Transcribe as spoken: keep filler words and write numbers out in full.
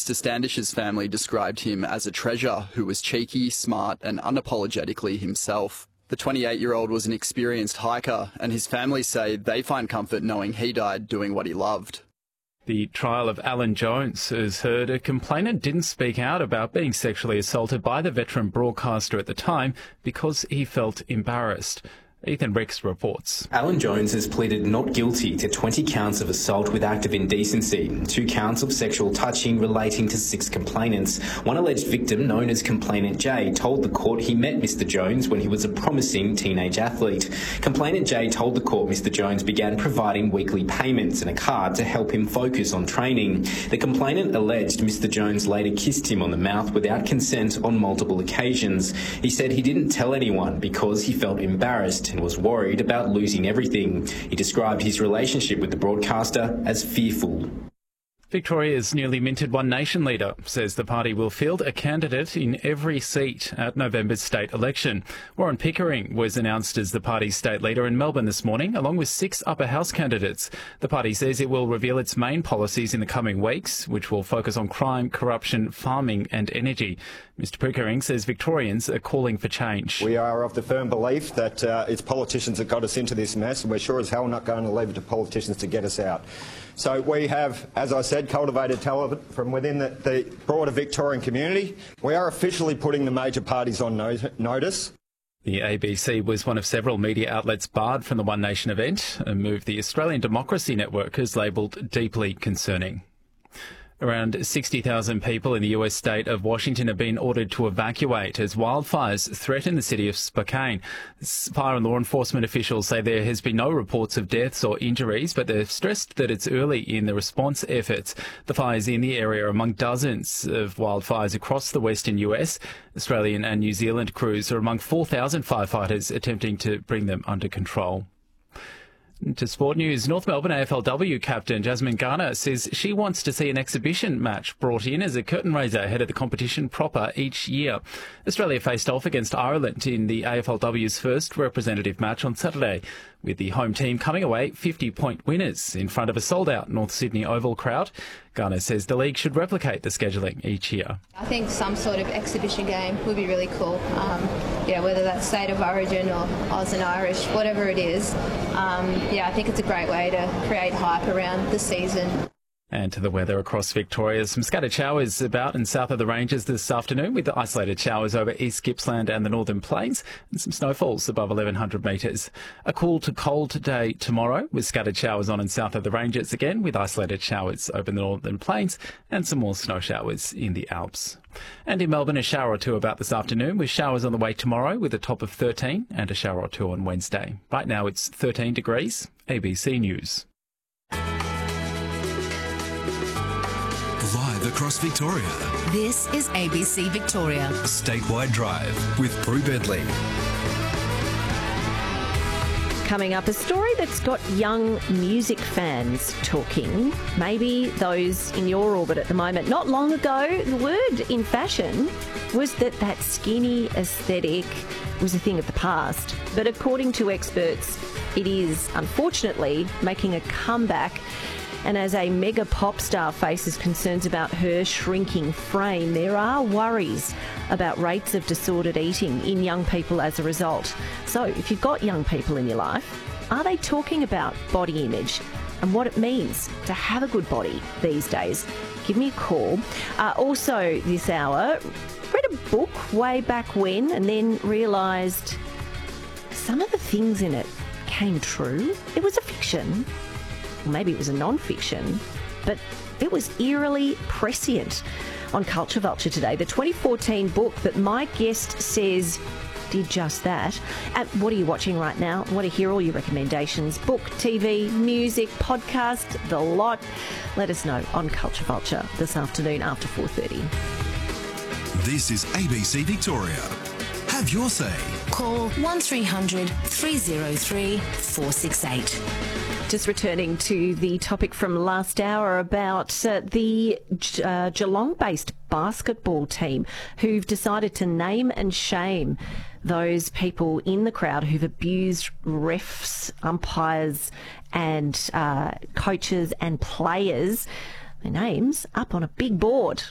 Mister Standish's family described him as a treasure who was cheeky, smart and unapologetically himself. The twenty-eight-year-old was an experienced hiker, and his family say they find comfort knowing he died doing what he loved. The trial of Alan Jones has heard a complainant didn't speak out about being sexually assaulted by the veteran broadcaster at the time because he felt embarrassed. Ethan Ricks reports. Alan Jones has pleaded not guilty to twenty counts of assault with act of indecency, two counts of sexual touching relating to six complainants. One alleged victim, known as Complainant J, told the court he met Mister Jones when he was a promising teenage athlete. Complainant J told the court Mister Jones began providing weekly payments and a card to help him focus on training. The complainant alleged Mister Jones later kissed him on the mouth without consent on multiple occasions. He said he didn't tell anyone because he felt embarrassed and was worried about losing everything. He described his relationship with the broadcaster as fearful. Victoria's newly minted One Nation leader says the party will field a candidate in every seat at November's state election. Warren Pickering was announced as the party's state leader in Melbourne this morning, along with six upper house candidates. The party says it will reveal its main policies in the coming weeks, which will focus on crime, corruption, farming and energy. Mister Pickering says Victorians are calling for change. We are of the firm belief that uh, it's politicians that got us into this mess, and we're sure as hell not going to leave it to politicians to get us out. So we have, as I said, cultivated talent from within the, the broader Victorian community. We are officially putting the major parties on no notice. The A B C was one of several media outlets barred from the One Nation event, a move the Australian Democracy Network has labelled deeply concerning. Around sixty thousand people in the U S state of Washington have been ordered to evacuate as wildfires threaten the city of Spokane. Fire and law enforcement officials say there has been no reports of deaths or injuries, but they've stressed that it's early in the response efforts. The fires in the area are among dozens of wildfires across the western U S. Australian and New Zealand crews are among four thousand firefighters attempting to bring them under control. To sport news, North Melbourne A F L W captain Jasmine Garner says she wants to see an exhibition match brought in as a curtain raiser ahead of the competition proper each year. Australia faced off against Ireland in the A F L W's first representative match on Saturday, with the home team coming away fifty-point winners in front of a sold-out North Sydney Oval crowd. Garner says the league should replicate the scheduling each year. I think some sort of exhibition game would be really cool. Um, yeah, whether that's State of Origin or Oz and Irish, whatever it is. Um, yeah, I think it's a great way to create hype around the season. And to the weather across Victoria. Some scattered showers about and south of the ranges this afternoon, with the isolated showers over East Gippsland and the Northern Plains, and some snowfalls above eleven hundred metres. A cool to cold day tomorrow, with scattered showers on and south of the ranges again, with isolated showers over the Northern Plains and some more snow showers in the Alps. And in Melbourne, a shower or two about this afternoon, with showers on the way tomorrow with a top of thirteen, and a shower or two on Wednesday. Right now it's thirteen degrees. A B C News. Live across Victoria. This is A B C Victoria. Statewide Drive with Prue Bentley. Coming up, a story that's got young music fans talking. Maybe those in your orbit at the moment. Not long ago, the word in fashion was that that skinny aesthetic was a thing of the past. But according to experts, it is, unfortunately, making a comeback. And as a mega pop star faces concerns about her shrinking frame, there are worries about rates of disordered eating in young people as a result. So if you've got young people in your life, are they talking about body image and what it means to have a good body these days? Give me a call. Uh, also this hour, read a book way back when and then realised some of the things in it came true. It was a fiction. Maybe it was a non-fiction, but it was eerily prescient. On Culture Vulture today, the twenty fourteen book that my guest says did just that. And what are you watching right now? I want to hear all your recommendations. Book, T V, music, podcast, the lot. Let us know on Culture Vulture this afternoon after four thirty. This is A B C Victoria. Have your say. Call one three hundred three oh three four six eight. Just returning to the topic from last hour about uh, the uh, Geelong-based basketball team who've decided to name and shame those people in the crowd who've abused refs, umpires and uh, coaches and players. Their names up on a big board